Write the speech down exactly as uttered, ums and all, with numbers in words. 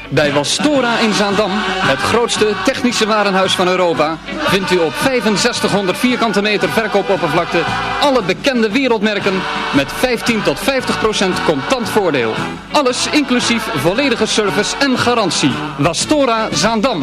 Bij Wastora in Zaandam, het grootste technische warenhuis van Europa, vindt u op vijfenzestighonderd vierkante meter verkoopoppervlakte alle bekende wereldmerken met vijftien tot vijftig procent contant voordeel. Alles inclusief volledige service en garantie. Wastora Zaandam.